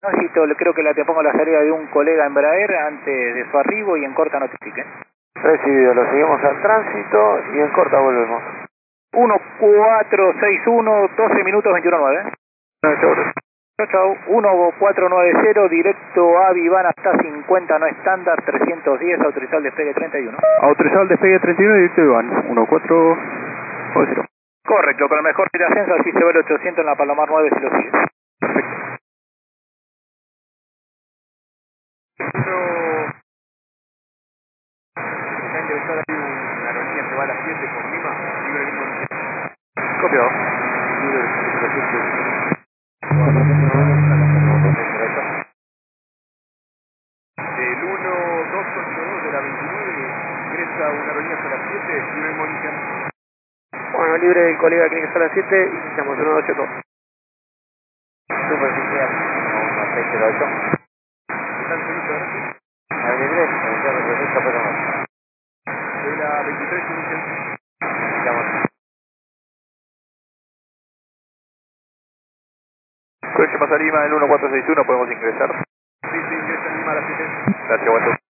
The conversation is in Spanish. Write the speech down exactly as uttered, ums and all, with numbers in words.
Tránsito, le creo que la te pongo la salida de un colega en Braer antes de su arribo y en corta notifique. Recibido, lo seguimos al tránsito y en corta volvemos. uno cuatro seis uno, doce minutos veintiuno nueve. Chau, chau. uno cuatro nueve cero, directo a Vivana hasta cincuenta, no estándar, trescientos diez, autorizado el despegue treinta y uno. Autorizado el despegue treinta y uno, directo a Vivana, uno cuatro nueve cero. Correcto, con el mejor de ascenso, así se va el ochocientos en la Palomar nueve si lo sigue. Perfecto. Una aerolínea que va a las siete por Lima, libre de condición. Copiado. Del uno dos ocho dos de la veintinueve ingresa una aerolínea a las siete, libre de condición. Bueno, libre del colega que está a las siete, iniciamos uno dos ocho dos. Superficial, uno seis cero ocho. ¿Están seguros? Al libre, iniciar el registro, pero no. De la veintitrés inicial. Llamo. Próxima Lima, el uno cuatro seis uno, podemos ingresar. Sí, sí, ingresa en Lima a las siete. Gracias, Walter.